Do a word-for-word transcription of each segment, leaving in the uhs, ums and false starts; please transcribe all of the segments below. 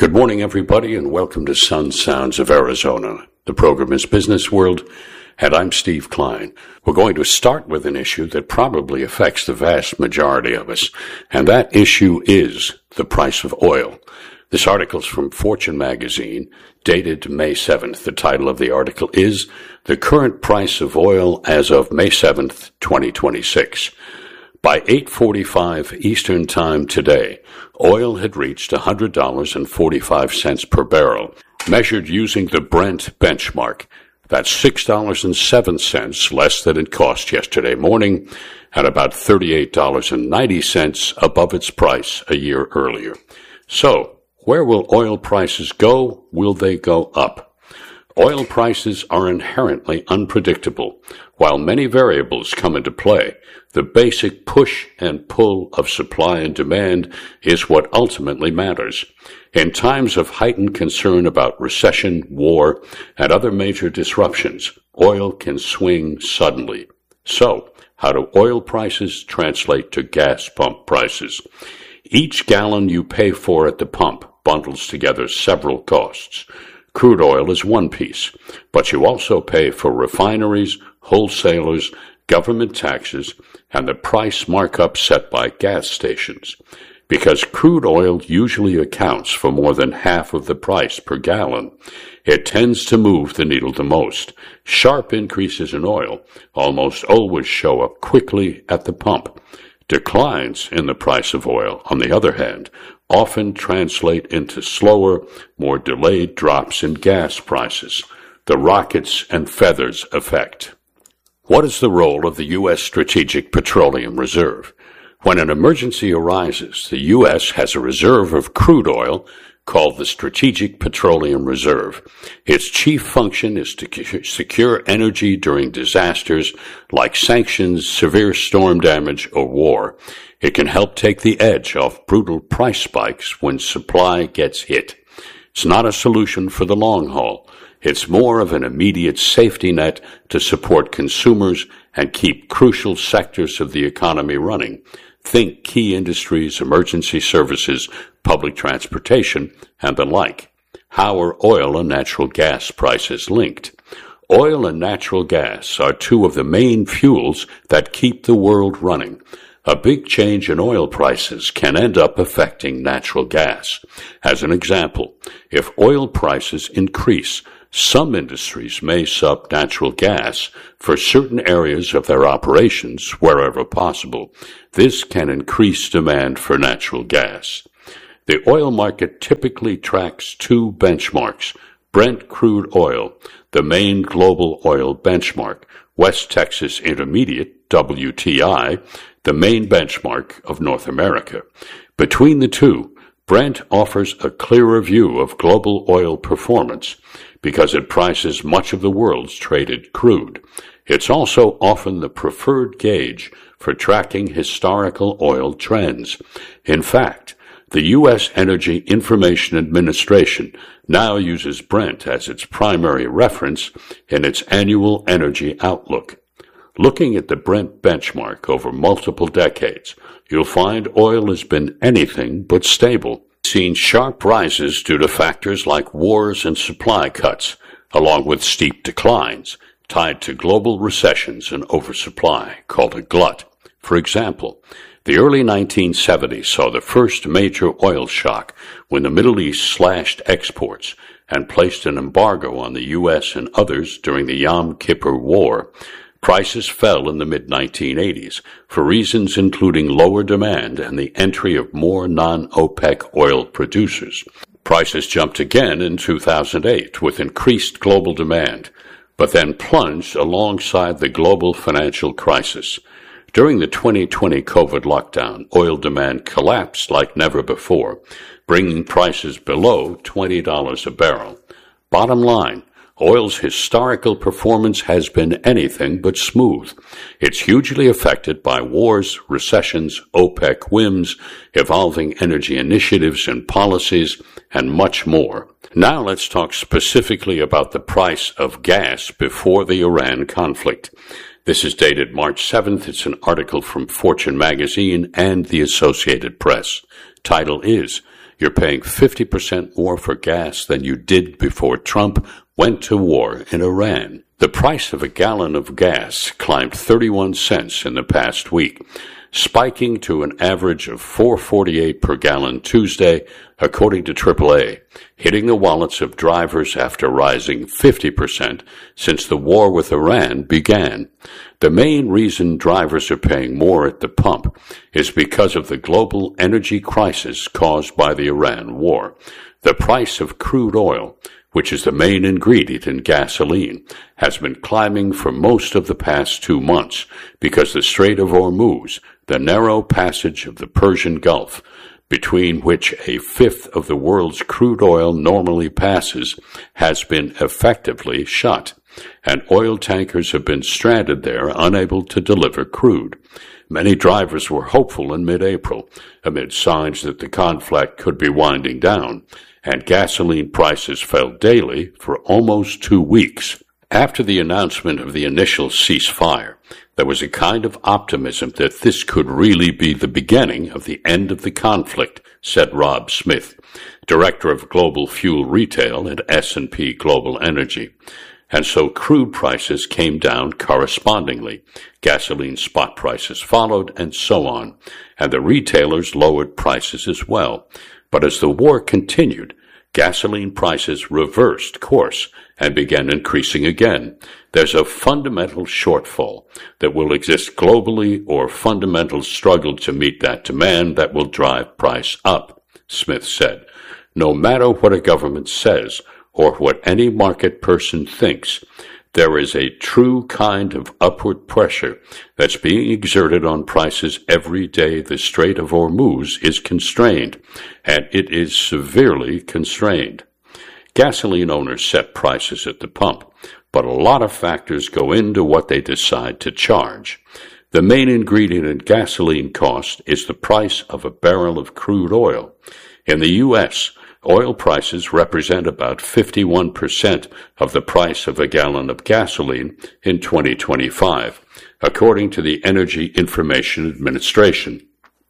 Good morning, everybody, and welcome to Sun Sounds of Arizona. The program is Business World, and I'm Steve Klein. We're going to start with an issue that probably affects the vast majority of us, and that issue is the price of oil. This article is from Fortune magazine, dated May seventh. The title of the article is The Current Price of Oil as of May seventh, twenty twenty-six. By eight forty-five Eastern Time today, oil had reached one hundred dollars and forty-five cents per barrel, measured using the Brent benchmark. That's six dollars and seven cents less than it cost yesterday morning, and about thirty-eight dollars and ninety cents above its price a year earlier. So, where will oil prices go? Will they go up? Oil prices are inherently unpredictable. While many variables come into play, the basic push and pull of supply and demand is what ultimately matters. In times of heightened concern about recession, war, and other major disruptions, oil can swing suddenly. So, how do oil prices translate to gas pump prices? Each gallon you pay for at the pump bundles together several costs. Crude oil is one piece, but you also pay for refineries, wholesalers, government taxes, and the price markup set by gas stations. Because crude oil usually accounts for more than half of the price per gallon, it tends to move the needle the most. Sharp increases in oil almost always show up quickly at the pump. Declines in the price of oil, on the other hand, often translate into slower, more delayed drops in gas prices, the rockets and feathers effect. What is the role of the U S Strategic Petroleum Reserve? When an emergency arises, the U S has a reserve of crude oil called the Strategic Petroleum Reserve. Its chief function is to secure energy during disasters like sanctions, severe storm damage, or war. It can help take the edge off brutal price spikes when supply gets hit. It's not a solution for the long haul. It's more of an immediate safety net to support consumers and keep crucial sectors of the economy running. Think key industries, emergency services, public transportation, and the like. How are oil and natural gas prices linked? Oil and natural gas are two of the main fuels that keep the world running. A big change in oil prices can end up affecting natural gas. As an example, if oil prices increase, some industries may sub natural gas for certain areas of their operations wherever possible. This can increase demand for natural gas. The oil market typically tracks two benchmarks: Brent crude oil, the main global oil benchmark, West Texas Intermediate, W T I, the main benchmark of North America. Between the two, Brent offers a clearer view of global oil performance because it prices much of the world's traded crude. It's also often the preferred gauge for tracking historical oil trends. In fact, the U S Energy Information Administration now uses Brent as its primary reference in its annual energy outlook. Looking at the Brent benchmark over multiple decades, you'll find oil has been anything but stable. Seen sharp rises due to factors like wars and supply cuts, along with steep declines tied to global recessions and oversupply, called a glut. For example, the early nineteen seventies saw the first major oil shock when the Middle East slashed exports and placed an embargo on the U S and others during the Yom Kippur War. Prices fell in the mid nineteen eighties for reasons including lower demand and the entry of more non-OPEC oil producers. Prices jumped again in two thousand eight with increased global demand, but then plunged alongside the global financial crisis. During the twenty twenty COVID lockdown, oil demand collapsed like never before, bringing prices below twenty dollars a barrel. Bottom line, oil's historical performance has been anything but smooth. It's hugely affected by wars, recessions, OPEC whims, evolving energy initiatives and policies, and much more. Now let's talk specifically about the price of gas before the Iran conflict. This is dated March seventh. It's an article from Fortune magazine and the Associated Press. Title is, you're paying fifty percent more for gas than you did before Trump went to war in Iran. The price of a gallon of gas climbed thirty-one cents in the past week, spiking to an average of four dollars and forty-eight cents per gallon Tuesday, according to triple A, hitting the wallets of drivers after rising fifty percent since the war with Iran began. The main reason drivers are paying more at the pump is because of the global energy crisis caused by the Iran war. The price of crude oil, which is the main ingredient in gasoline, has been climbing for most of the past two months because the Strait of Hormuz, the narrow passage of the Persian Gulf, between which a fifth of the world's crude oil normally passes, has been effectively shut, and oil tankers have been stranded there, unable to deliver crude. Many drivers were hopeful in mid-April, amid signs that the conflict could be winding down, and gasoline prices fell daily for almost two weeks. After the announcement of the initial ceasefire, there was a kind of optimism that this could really be the beginning of the end of the conflict, said Rob Smith, director of global fuel retail at S and P Global Energy. And so crude prices came down correspondingly. Gasoline spot prices followed, and so on, and the retailers lowered prices as well. But as the war continued, gasoline prices reversed course and began increasing again. There's a fundamental shortfall that will exist globally, or fundamental struggle to meet that demand that will drive price up, Smith said. No matter what a government says or what any market person thinks, there is a true kind of upward pressure that's being exerted on prices every day the Strait of Hormuz is constrained, and it is severely constrained. Gasoline owners set prices at the pump, but a lot of factors go into what they decide to charge. The main ingredient in gasoline cost is the price of a barrel of crude oil. In the U S, oil prices represent about fifty-one percent of the price of a gallon of gasoline in twenty twenty-five, according to the Energy Information Administration.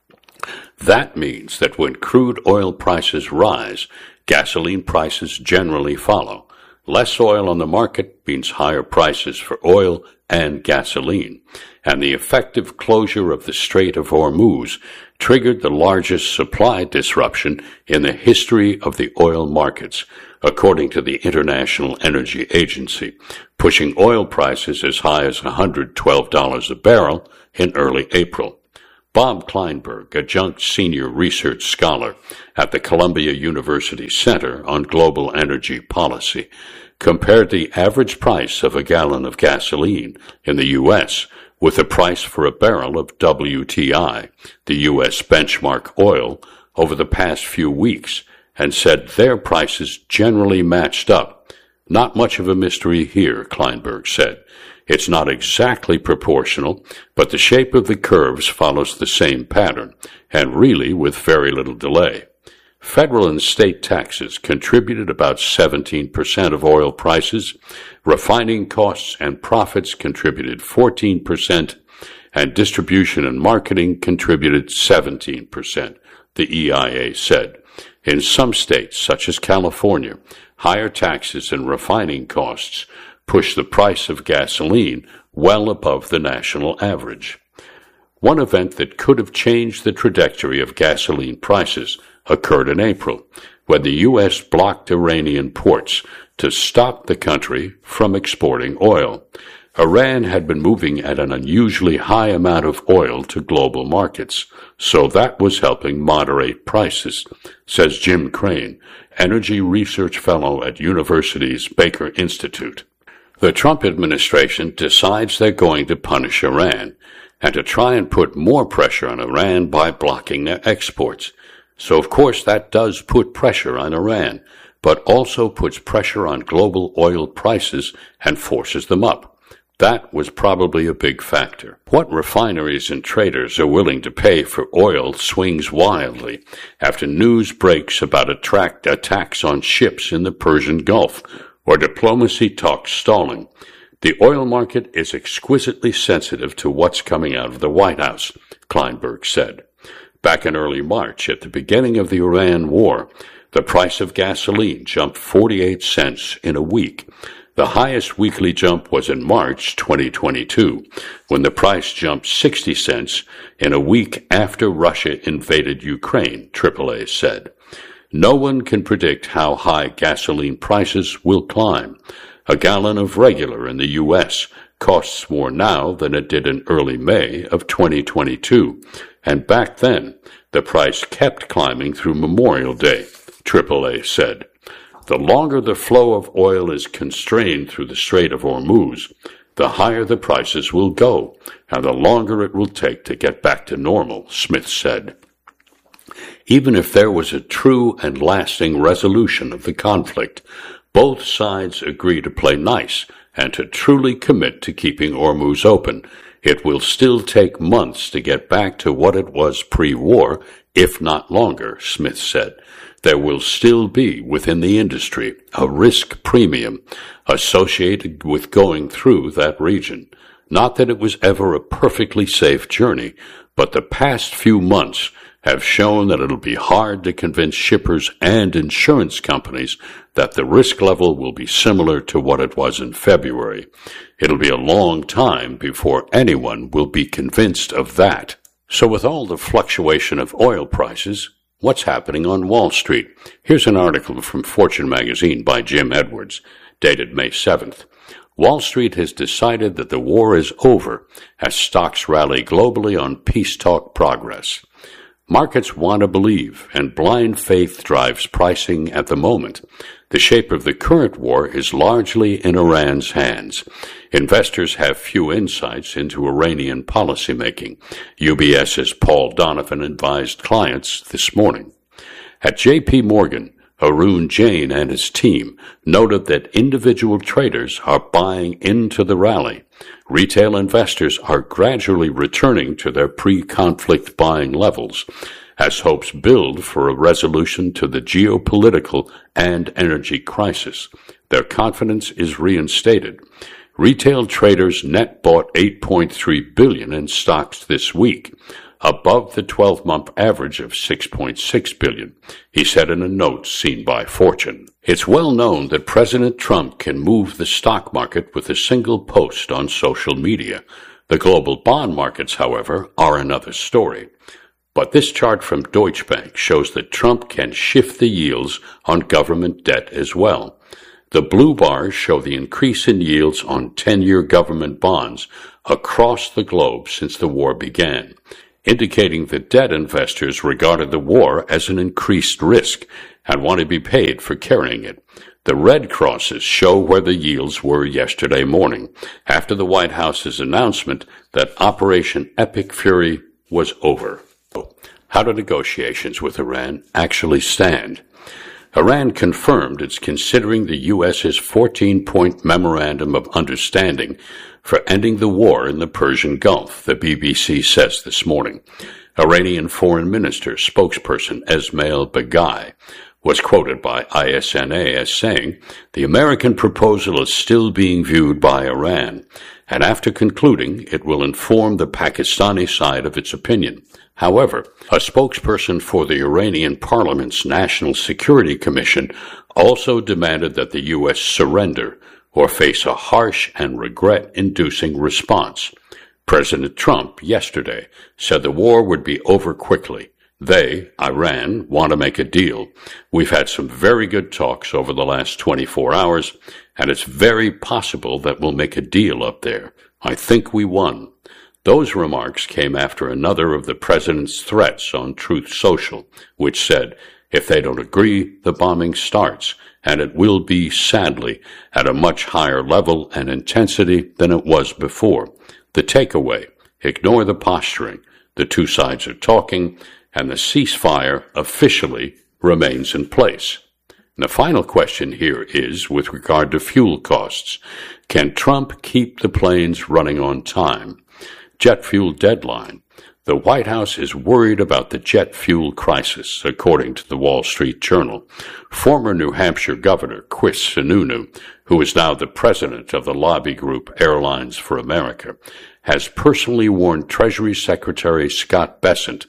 That means that when crude oil prices rise, gasoline prices generally follow. Less oil on the market means higher prices for oil and gasoline, and the effective closure of the Strait of Hormuz triggered the largest supply disruption in the history of the oil markets, according to the International Energy Agency, pushing oil prices as high as one hundred twelve dollars a barrel in early April. Bob Kleinberg, adjunct senior research scholar at the Columbia University Center on Global Energy Policy, compared the average price of a gallon of gasoline in the U S with the price for a barrel of W T I, the U S benchmark oil, over the past few weeks, and said their prices generally matched up. Not much of a mystery here, Kleinberg said. It's not exactly proportional, but the shape of the curves follows the same pattern, and really with very little delay. Federal and state taxes contributed about seventeen percent of oil prices, refining costs and profits contributed fourteen percent, and distribution and marketing contributed seventeen percent, the E I A said. In some states, such as California, higher taxes and refining costs push the price of gasoline well above the national average. One event that could have changed the trajectory of gasoline prices occurred in April, when the U S blocked Iranian ports to stop the country from exporting oil. Iran had been moving at an unusually high amount of oil to global markets, so that was helping moderate prices, says Jim Crane, energy research fellow at University's Baker Institute. The Trump administration decides they're going to punish Iran and to try and put more pressure on Iran by blocking their exports. So, of course, that does put pressure on Iran, but also puts pressure on global oil prices and forces them up. That was probably a big factor. What refineries and traders are willing to pay for oil swings wildly after news breaks about attract attacks on ships in the Persian Gulf, or diplomacy talks stalling. The oil market is exquisitely sensitive to what's coming out of the White House, Kleinberg said. Back in early March, at the beginning of the Iran war, the price of gasoline jumped forty-eight cents in a week. The highest weekly jump was in March twenty twenty-two, when the price jumped sixty cents in a week after Russia invaded Ukraine, triple A said. No one can predict how high gasoline prices will climb. A gallon of regular in the U S costs more now than it did in early May of twenty twenty-two, and back then, the price kept climbing through Memorial Day, triple A said. The longer the flow of oil is constrained through the Strait of Hormuz, the higher the prices will go, and the longer it will take to get back to normal, Smith said. Even if there was a true and lasting resolution of the conflict, both sides agree to play nice and to truly commit to keeping Hormuz open. It will still take months to get back to what it was pre-war, if not longer, Smith said. There will still be, within the industry, a risk premium associated with going through that region. Not that it was ever a perfectly safe journey, but the past few months have shown that it'll be hard to convince shippers and insurance companies that the risk level will be similar to what it was in February. It'll be a long time before anyone will be convinced of that. So with all the fluctuation of oil prices, what's happening on Wall Street? Here's an article from Fortune magazine by Jim Edwards, dated May seventh. Wall Street has decided that the war is over as stocks rally globally on peace talk progress. Markets want to believe, and blind faith drives pricing at the moment. The shape of the current war is largely in Iran's hands. Investors have few insights into Iranian policymaking, UBS's Paul Donovan advised clients this morning. At J P Morgan, Arun Jain and his team noted that individual traders are buying into the rally. Retail investors are gradually returning to their pre-conflict buying levels as hopes build for a resolution to the geopolitical and energy crisis. Their confidence is reinstated. Retail traders net bought eight point three billion dollars in stocks this week, above the twelve-month average of six point six billion dollars, he said in a note seen by Fortune. It's well known that President Trump can move the stock market with a single post on social media. The global bond markets, however, are another story. But this chart from Deutsche Bank shows that Trump can shift the yields on government debt as well. The blue bars show the increase in yields on ten-year government bonds across the globe since the war began, indicating that debt investors regarded the war as an increased risk and want to be paid for carrying it. The red crosses show where the yields were yesterday morning, after the White House's announcement that Operation Epic Fury was over. How do negotiations with Iran actually stand? Iran confirmed it's considering the U S's fourteen-point Memorandum of Understanding for ending the war in the Persian Gulf, the B B C says this morning. Iranian Foreign Minister spokesperson Esmail Baghai was quoted by I S N A as saying, "The American proposal is still being viewed by Iran, and after concluding, it will inform the Pakistani side of its opinion." However, a spokesperson for the Iranian Parliament's National Security Commission also demanded that the U S surrender or face a harsh and regret-inducing response. President Trump yesterday said the war would be over quickly. They, Iran, want to make a deal. We've had some very good talks over the last twenty-four hours, and it's very possible that we'll make a deal up there. I think we won. Those remarks came after another of the president's threats on Truth Social, which said, if they don't agree, the bombing starts, and it will be, sadly, at a much higher level and intensity than it was before. The takeaway, ignore the posturing. The two sides are talking, and the ceasefire officially remains in place. And the final question here is with regard to fuel costs. Can Trump keep the planes running on time? Jet fuel deadline. The White House is worried about the jet fuel crisis, according to the Wall Street Journal. Former New Hampshire Governor Chris Sununu, who is now the president of the lobby group Airlines for America, has personally warned Treasury Secretary Scott Bessent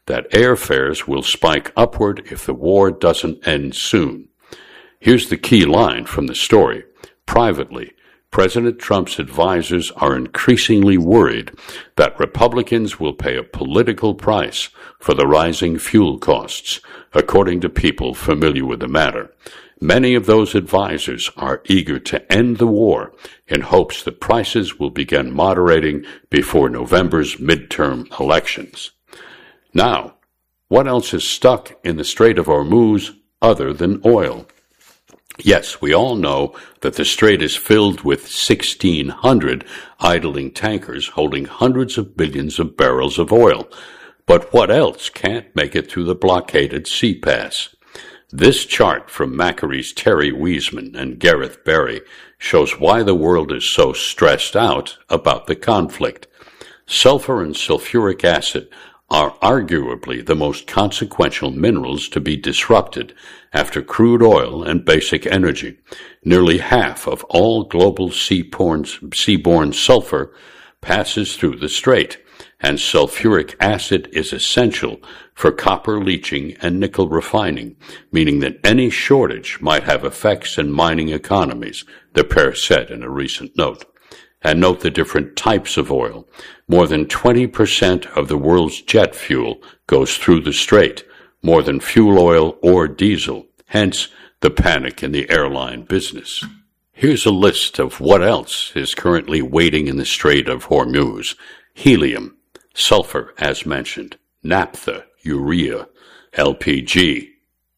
that airfares will spike upward if the war doesn't end soon. Here's the key line from the story. Privately, President Trump's advisors are increasingly worried that Republicans will pay a political price for the rising fuel costs, according to people familiar with the matter. Many of those advisors are eager to end the war in hopes that prices will begin moderating before November's midterm elections. Now, what else is stuck in the Strait of Hormuz other than oil? Yes, we all know that the strait is filled with sixteen hundred idling tankers holding hundreds of billions of barrels of oil. But what else can't make it through the blockaded sea pass? This chart from Macary's Terry Wiesman and Gareth Berry shows why the world is so stressed out about the conflict. Sulfur and sulfuric acid are arguably the most consequential minerals to be disrupted after crude oil and basic energy. Nearly half of all global seaborne, seaborne sulfur passes through the strait, and sulfuric acid is essential for copper leaching and nickel refining, meaning that any shortage might have effects in mining economies, the pair said in a recent note. And note the different types of oil. More than twenty percent of the world's jet fuel goes through the strait, more than fuel oil or diesel, hence the panic in the airline business. Here's a list of what else is currently waiting in the Strait of Hormuz. Helium, sulfur, as mentioned, naphtha, urea, L P G,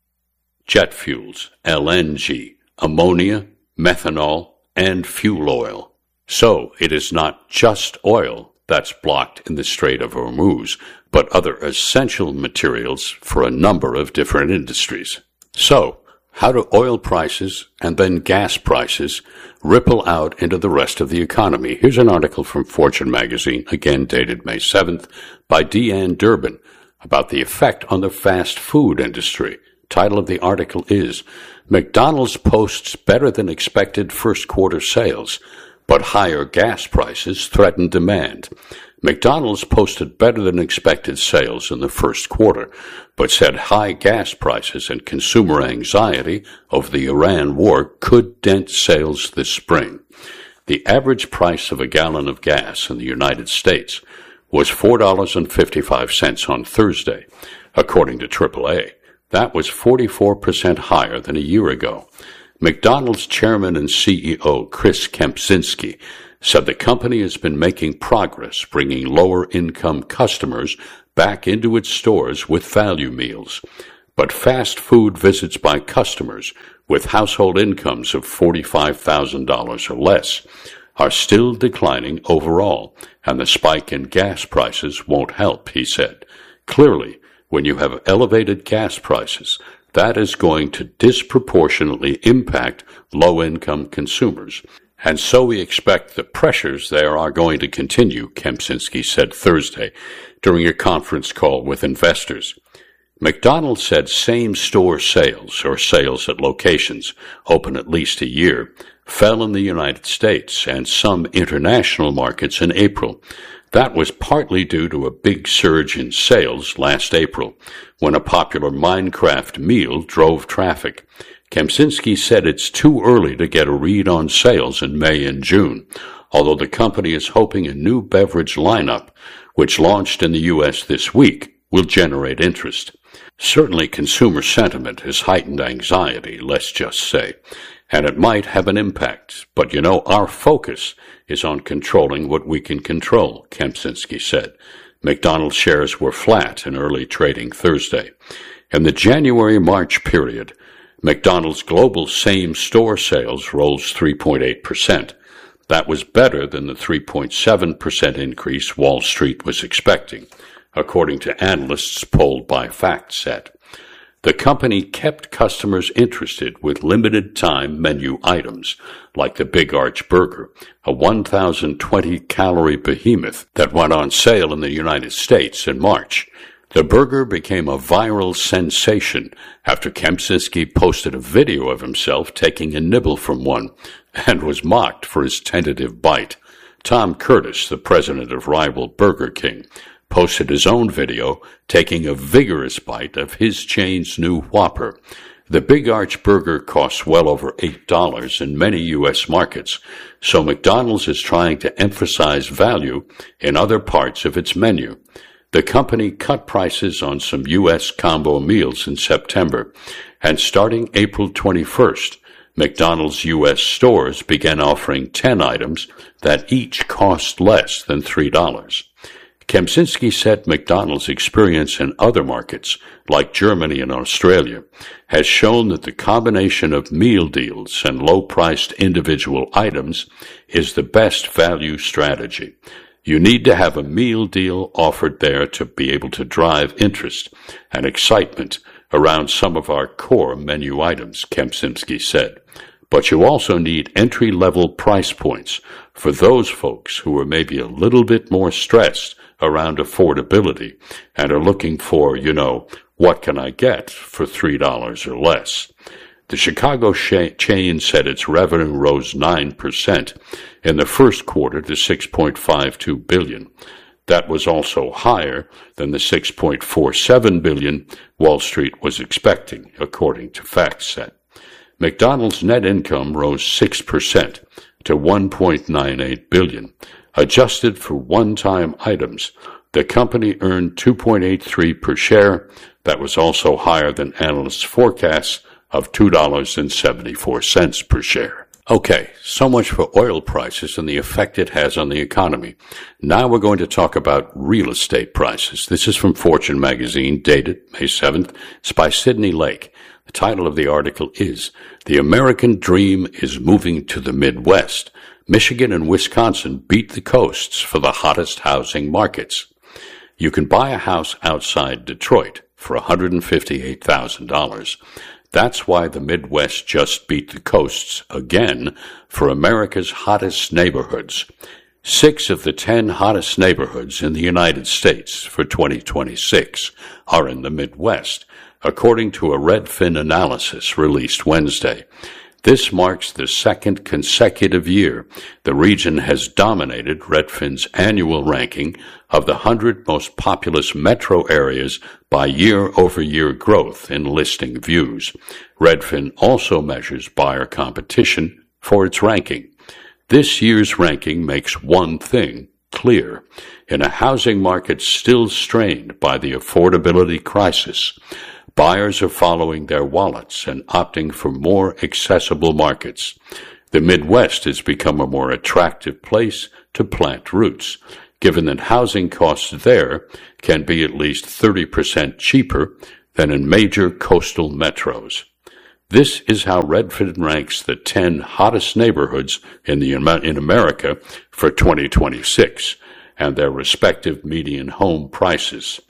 jet fuels, L N G, ammonia, methanol, and fuel oil. So it is not just oil that's blocked in the Strait of Hormuz, but other essential materials for a number of different industries. So, how do oil prices and then gas prices ripple out into the rest of the economy? Here's an article from Fortune magazine, again dated May seventh, by Deanne Durbin, about the effect on the fast food industry. Title of the article is, McDonald's posts better than expected first quarter sales, but higher gas prices threaten demand. McDonald's posted better than expected sales in the first quarter, but said high gas prices and consumer anxiety over the Iran war could dent sales this spring. The average price of a gallon of gas in the United States was four dollars and fifty-five cents on Thursday, according to triple A. That was forty-four percent higher than a year ago. McDonald's chairman and C E O Chris Kempczinski said the company has been making progress bringing lower-income customers back into its stores with value meals. But fast food visits by customers with household incomes of forty-five thousand dollars or less are still declining overall, and the spike in gas prices won't help, he said. Clearly, when you have elevated gas prices, that is going to disproportionately impact low-income consumers. And so we expect the pressures there are going to continue, Kempczynski said Thursday during a conference call with investors. McDonald's said same-store sales, or sales at locations open at least a year, fell in the United States and some international markets in April. That was partly due to a big surge in sales last April, when a popular Minecraft meal drove traffic. Kempczynski said it's too early to get a read on sales in May and June, although the company is hoping a new beverage lineup, which launched in the U S this week, will generate interest. Certainly consumer sentiment has heightened anxiety, let's just say, and it might have an impact. But you know, our focus is on controlling what we can control, Kempczynski said. McDonald's shares were flat in early trading Thursday. In the January-March period, McDonald's global same-store sales rose three point eight percent. That was better than the three point seven percent increase Wall Street was expecting, according to analysts polled by FactSet. The company kept customers interested with limited-time menu items, like the Big Arch Burger, a one thousand twenty calorie behemoth that went on sale in the United States in March. The burger became a viral sensation after Kempczynski posted a video of himself taking a nibble from one and was mocked for his tentative bite. Tom Curtis, the president of rival Burger King, posted his own video taking a vigorous bite of his chain's new Whopper. The Big Arch burger costs well over eight dollars in many U S markets, so McDonald's is trying to emphasize value in other parts of its menu. The company cut prices on some U S combo meals in September, and starting April twenty-first, McDonald's U S stores began offering ten items that each cost less than three dollars. Kempczynski said McDonald's experience in other markets, like Germany and Australia, has shown that the combination of meal deals and low-priced individual items is the best value strategy. You need to have a meal deal offered there to be able to drive interest and excitement around some of our core menu items, Kempczynski said. But you also need entry-level price points for those folks who are maybe a little bit more stressed around affordability and are looking for, you know, what can I get for three dollars or less? The Chicago chain said its revenue rose nine percent in the first quarter to six point five two billion dollars. That was also higher than the six point four seven billion dollars Wall Street was expecting, according to FactSet. McDonald's net income rose six percent to one point nine eight billion dollars. Adjusted for one-time items, the company earned two point eight three per share. That was also higher than analysts' forecasts of two dollars and seventy-four cents per share. Okay, so much for oil prices and the effect it has on the economy. Now we're going to talk about real estate prices. This is from Fortune magazine, dated May seventh. It's by Sidney Lake. The title of the article is, "The American Dream is Moving to the Midwest. Michigan and Wisconsin beat the coasts for the hottest housing markets." You can buy a house outside Detroit for one hundred fifty-eight thousand dollars. That's why the Midwest just beat the coasts again for America's hottest neighborhoods. Six of the ten hottest neighborhoods in the United States for twenty twenty-six are in the Midwest, according to a Redfin analysis released Wednesday. This marks the second consecutive year the region has dominated Redfin's annual ranking of the one hundred most populous metro areas by year-over-year growth in listing views. Redfin also measures buyer competition for its ranking. This year's ranking makes one thing clear. In a housing market still strained by the affordability crisis, buyers are following their wallets and opting for more accessible markets. The Midwest has become a more attractive place to plant roots, given that housing costs there can be at least thirty percent cheaper than in major coastal metros. This is how Redfin ranks the ten hottest neighborhoods in the in America for twenty twenty-six and their respective median home prices.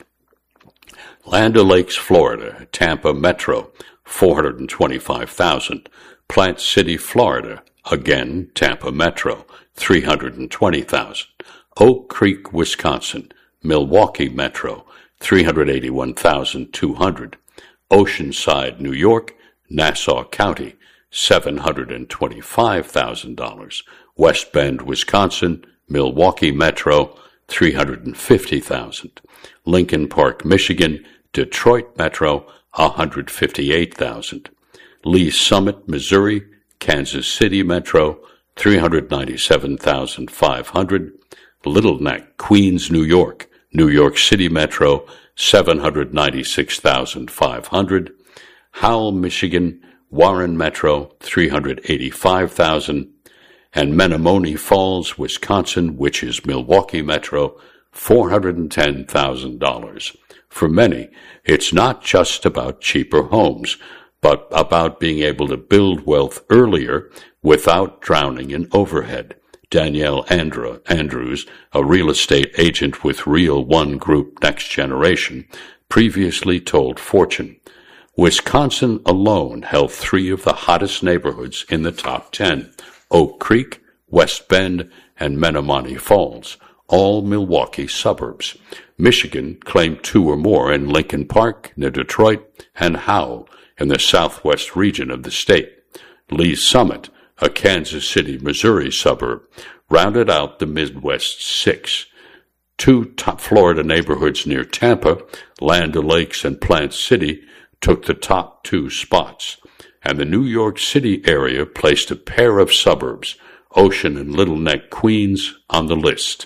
Land O'Lakes, Florida, Tampa Metro, four hundred twenty-five thousand dollars. Plant City, Florida, again Tampa Metro, three hundred twenty thousand dollars. Oak Creek, Wisconsin, Milwaukee Metro, three hundred eighty-one thousand two hundred dollars. Oceanside, New York, Nassau County, seven hundred twenty-five thousand dollars. West Bend, Wisconsin, Milwaukee Metro, three hundred fifty thousand dollars. Lincoln Park, Michigan, Detroit Metro, one hundred fifty-eight thousand dollars. Lee Summit, Missouri, Kansas City Metro, three hundred ninety-seven thousand five hundred dollars. Little Neck, Queens, New York, New York City Metro, seven hundred ninety-six thousand five hundred dollars. Howell, Michigan, Warren Metro, three hundred eighty-five thousand dollars. And Menomonee Falls, Wisconsin, which is Milwaukee Metro, four hundred ten thousand dollars. For many, it's not just about cheaper homes, but about being able to build wealth earlier without drowning in overhead. Danielle Andrew, Andrews, a real estate agent with Real One Group Next Generation, previously told Fortune, Wisconsin alone held three of the hottest neighborhoods in the top ten, Oak Creek, West Bend, and Menomonee Falls, all Milwaukee suburbs. Michigan claimed two or more in Lincoln Park, near Detroit, and Howell in the southwest region of the state. Lee Summit, a Kansas City, Missouri suburb, rounded out the Midwest's six. Two top Florida neighborhoods near Tampa, Land O'Lakes and Plant City, took the top two spots, and the New York City area placed a pair of suburbs, Ocean and Little Neck, Queens, on the list.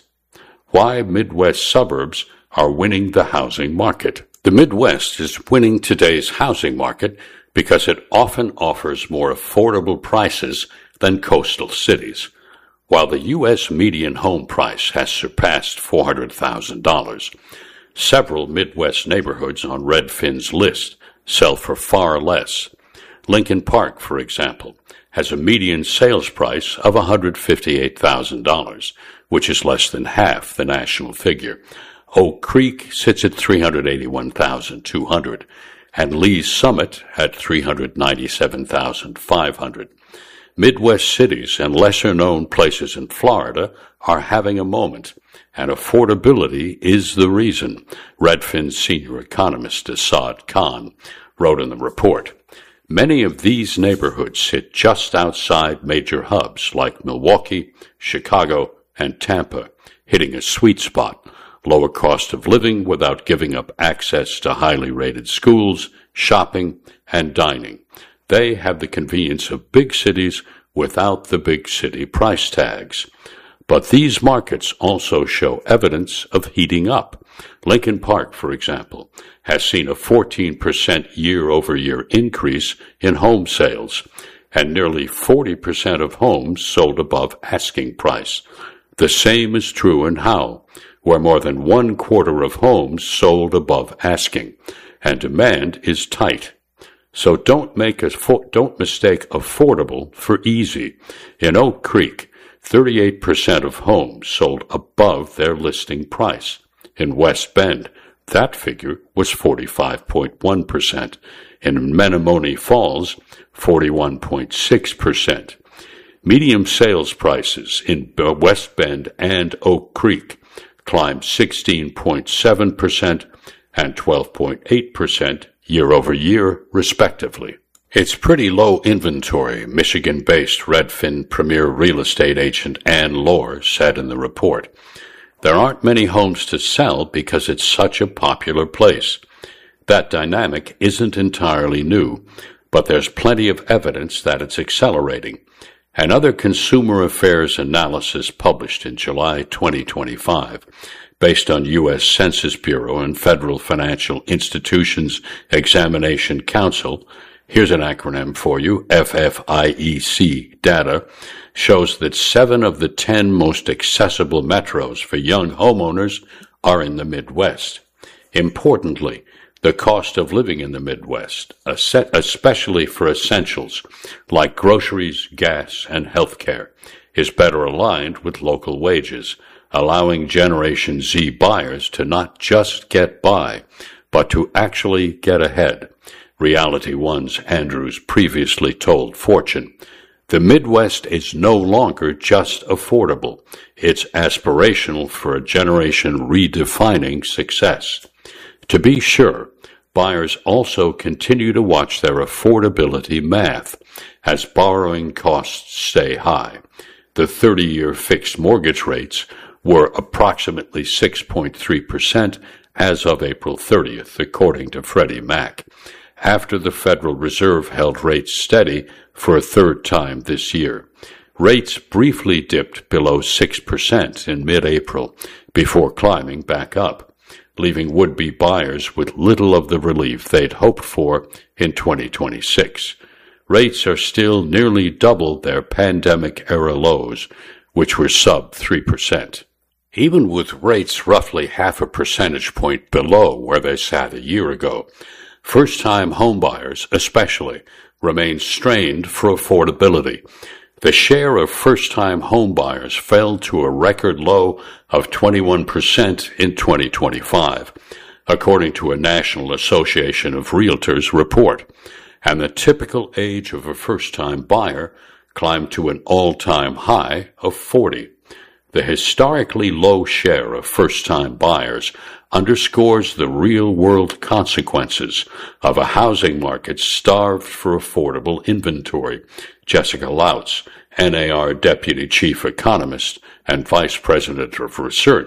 Why Midwest suburbs are winning the housing market. The Midwest is winning today's housing market because it often offers more affordable prices than coastal cities. While the U S median home price has surpassed four hundred thousand dollars, several Midwest neighborhoods on Redfin's list sell for far less. Lincoln Park, for example, has a median sales price of one hundred fifty-eight thousand dollars, which is less than half the national figure. Oak Creek sits at three hundred eighty-one thousand two hundred dollars, and Lee's Summit at three hundred ninety-seven thousand five hundred dollars. Midwest cities and lesser-known places in Florida are having a moment, and affordability is the reason, Redfin's senior economist Assad Khan wrote in the report. Many of these neighborhoods sit just outside major hubs like Milwaukee, Chicago, and Tampa, hitting a sweet spot, lower cost of living without giving up access to highly rated schools, shopping, and dining. They have the convenience of big cities without the big city price tags. But these markets also show evidence of heating up. Lincoln Park, for example, has seen a fourteen percent year-over-year increase in home sales, and nearly forty percent of homes sold above asking price. The same is true in Howe, where more than one quarter of homes sold above asking, and demand is tight. So don't make a, don't mistake affordable for easy. In Oak Creek, thirty-eight percent of homes sold above their listing price. In West Bend, that figure was forty-five point one percent. In Menomonee Falls, forty-one point six percent. Medium sales prices in West Bend and Oak Creek climbed sixteen point seven percent and twelve point eight percent year-over-year, respectively. It's pretty low inventory, Michigan-based Redfin premier real estate agent Ann Lohr said in the report. There aren't many homes to sell because it's such a popular place. That dynamic isn't entirely new, but there's plenty of evidence that it's accelerating. Another consumer affairs analysis published in July twenty twenty-five, based on U S Census Bureau and Federal Financial Institutions Examination Council, here's an acronym for you, F F I E C data, shows that seven of the ten most accessible metros for young homeowners are in the Midwest. Importantly, the cost of living in the Midwest, especially for essentials like groceries, gas, and health care, is better aligned with local wages, allowing Generation Z buyers to not just get by, but to actually get ahead. Reality One's Andrews previously told Fortune, the Midwest is no longer just affordable. It's aspirational for a generation redefining success. To be sure, buyers also continue to watch their affordability math as borrowing costs stay high. The thirty-year fixed mortgage rates were approximately six point three percent as of April thirtieth, according to Freddie Mac, after the Federal Reserve held rates steady for a third time this year. Rates briefly dipped below six percent in mid-April before climbing back up, leaving would-be buyers with little of the relief they'd hoped for in twenty twenty-six. Rates are still nearly double their pandemic-era lows, which were sub three percent. Even with rates roughly half a percentage point below where they sat a year ago, first-time homebuyers, especially, remain strained for affordability. The share of first-time homebuyers fell to a record low of twenty-one percent in twenty twenty-five, according to a National Association of Realtors report, and the typical age of a first-time buyer climbed to an all-time high of forty. The historically low share of first-time buyers underscores the real-world consequences of a housing market starved for affordable inventory. Jessica Lautz, N A R Deputy Chief Economist and Vice President of Research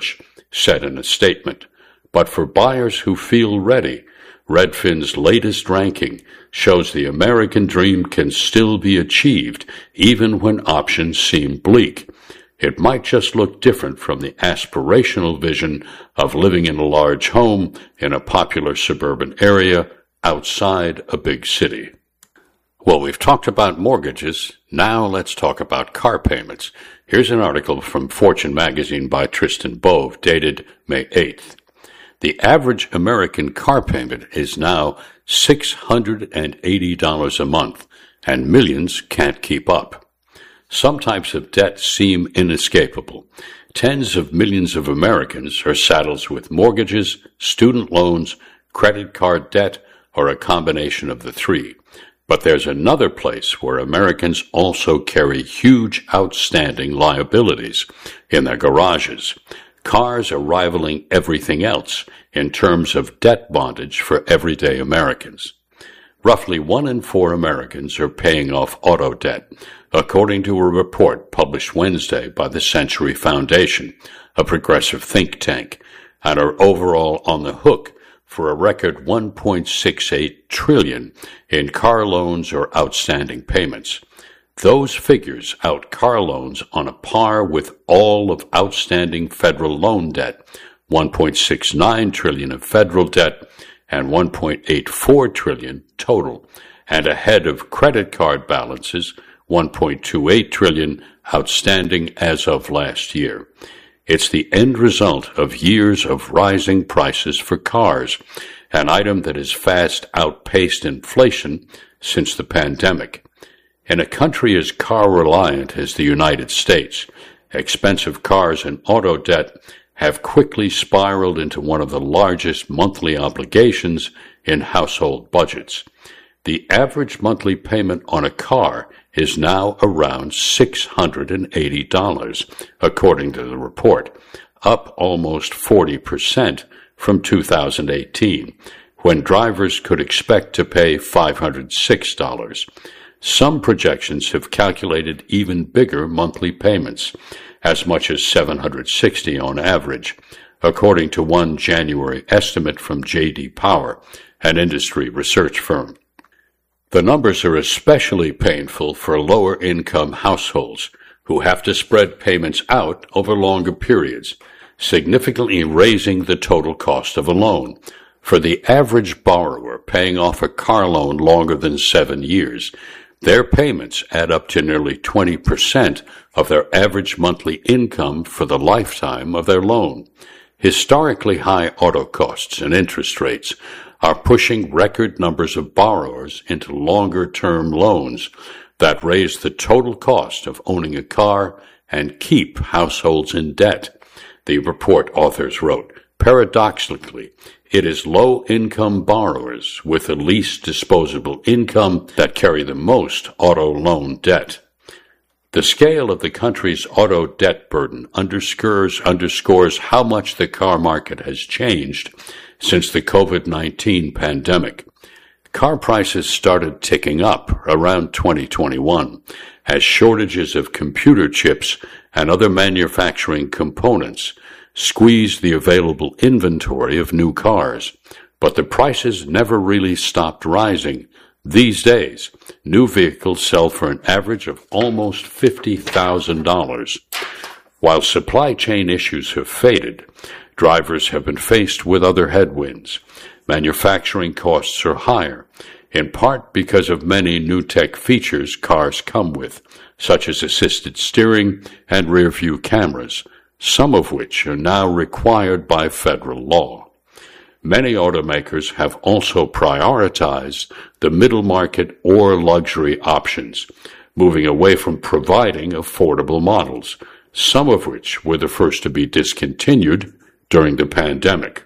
said in a statement. But for buyers who feel ready, Redfin's latest ranking shows the American dream can still be achieved even when options seem bleak. It might just look different from the aspirational vision of living in a large home in a popular suburban area outside a big city. Well, we've talked about mortgages. Now let's talk about car payments. Here's an article from Fortune magazine by Tristan Bove, dated May eighth. The average American car payment is now six hundred eighty dollars a month, and millions can't keep up. Some types of debt seem inescapable. Tens of millions of Americans are saddled with mortgages, student loans, credit card debt, or a combination of the three. But there's another place where Americans also carry huge outstanding liabilities: in their garages. Cars are rivaling everything else in terms of debt bondage for everyday Americans. Roughly one in four Americans are paying off auto debt, according to a report published Wednesday by the Century Foundation, a progressive think tank, and are overall on the hook for a record one point six eight trillion dollars in car loans or outstanding payments. Those figures out car loans on a par with all of outstanding federal loan debt, one point six nine trillion dollars of federal debt and one point eight four trillion dollars total, and ahead of credit card balances, one point two eight trillion dollars outstanding as of last year. It's the end result of years of rising prices for cars, an item that has fast outpaced inflation since the pandemic. In a country as car-reliant as the United States, expensive cars and auto debt have quickly spiraled into one of the largest monthly obligations in household budgets. The average monthly payment on a car is now around six hundred eighty dollars, according to the report, up almost forty percent from two thousand eighteen, when drivers could expect to pay five hundred six dollars. Some projections have calculated even bigger monthly payments, as much as seven hundred sixty dollars on average, according to one January estimate from J D Power, an industry research firm. The numbers are especially painful for lower-income households who have to spread payments out over longer periods, significantly raising the total cost of a loan. For the average borrower paying off a car loan longer than seven years, their payments add up to nearly twenty percent of their average monthly income for the lifetime of their loan. Historically high auto costs and interest rates are pushing record numbers of borrowers into longer-term loans that raise the total cost of owning a car and keep households in debt, the report authors wrote. Paradoxically, it is low-income borrowers with the least disposable income that carry the most auto loan debt. The scale of the country's auto debt burden underscores, underscores how much the car market has changed since the COVID nineteen pandemic. Car prices started ticking up around twenty twenty-one as shortages of computer chips and other manufacturing components squeezed the available inventory of new cars, but the prices never really stopped rising. These days, new vehicles sell for an average of almost fifty thousand dollars. While supply chain issues have faded, drivers have been faced with other headwinds. Manufacturing costs are higher, in part because of many new tech features cars come with, such as assisted steering and rear-view cameras, some of which are now required by federal law. Many automakers have also prioritized the middle market or luxury options, moving away from providing affordable models, some of which were the first to be discontinued during the pandemic.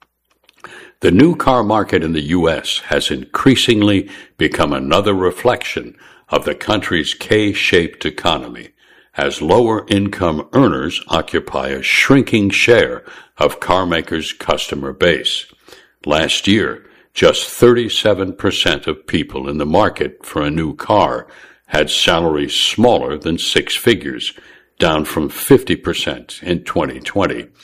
The new car market in the U S has increasingly become another reflection of the country's K-shaped economy, as lower-income earners occupy a shrinking share of carmakers' customer base. Last year, just thirty-seven percent of people in the market for a new car had salaries smaller than six figures, down from fifty percent in twenty twenty.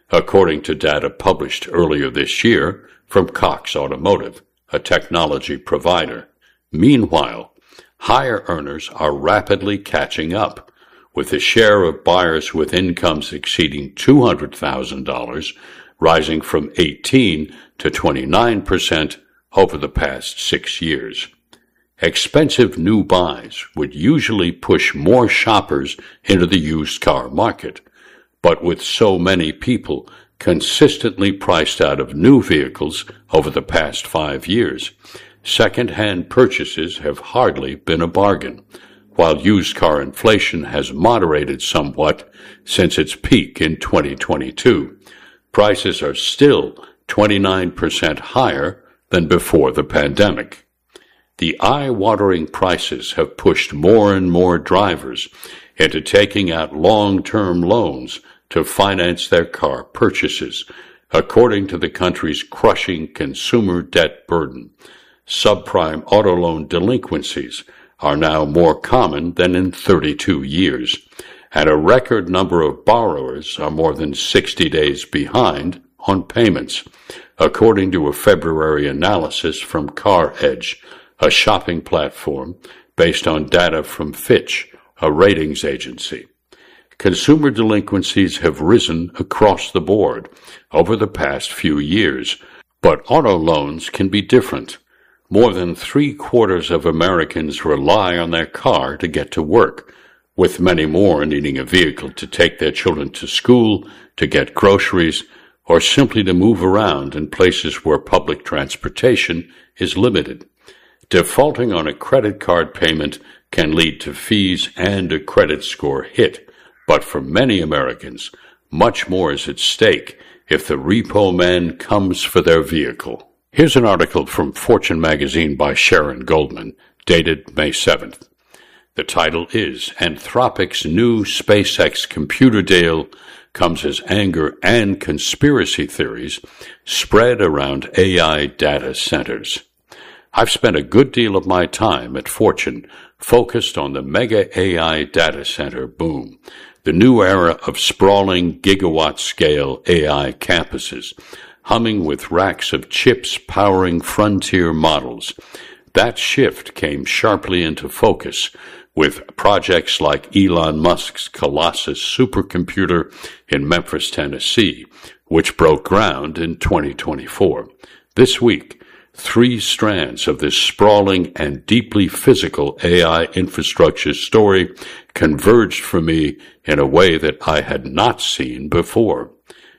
according to data published earlier this year from Cox Automotive, a technology provider. Meanwhile, higher earners are rapidly catching up, with the share of buyers with incomes exceeding two hundred thousand dollars rising from eighteen to twenty-nine percent over the past six years. Expensive new buys would usually push more shoppers into the used car market, but with so many people consistently priced out of new vehicles over the past five years, second-hand purchases have hardly been a bargain, while used car inflation has moderated somewhat since its peak in twenty twenty-two. Prices are still twenty-nine percent higher than before the pandemic. The eye-watering prices have pushed more and more drivers into taking out long-term loans to finance their car purchases, according to the country's crushing consumer debt burden. Subprime auto loan delinquencies are now more common than in thirty-two years, and a record number of borrowers are more than sixty days behind on payments, according to a February analysis from CarEdge, a shopping platform based on data from Fitch, a ratings agency. Consumer delinquencies have risen across the board over the past few years, but auto loans can be different. More than three-quarters of Americans rely on their car to get to work, with many more needing a vehicle to take their children to school, to get groceries, or simply to move around in places where public transportation is limited. Defaulting on a credit card payment can lead to fees and a credit score hit, but for many Americans, much more is at stake if the repo man comes for their vehicle. Here's an article from Fortune magazine by Sharon Goldman, dated May seventh. The title is, Anthropic's New SpaceX Computer Deal Comes as Anger and Conspiracy Theories Spread Around A I Data Centers. I've spent a good deal of my time at Fortune focused on the mega A I data center boom, the new era of sprawling gigawatt-scale A I campuses, humming with racks of chips powering frontier models. That shift came sharply into focus with projects like Elon Musk's Colossus supercomputer in Memphis, Tennessee, which broke ground in twenty twenty-four. This week, three strands of this sprawling and deeply physical A I infrastructure story converged for me in a way that I had not seen before.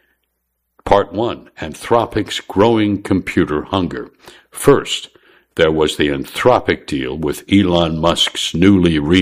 Part one, Anthropic's growing computer hunger. First, there was the Anthropic deal with Elon Musk's newly renamed